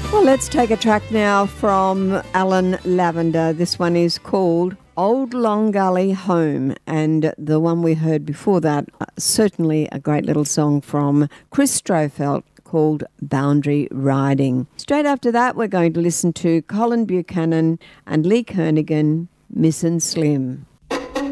Well, let's take a track now from Alan Lavender. This one is called Old Long Gully Home, and the one we heard before that, certainly a great little song from Chris Strofelt called Boundary Riding. Straight after that, we're going to listen to Colin Buchanan and Lee Kernaghan, Missin' Slim.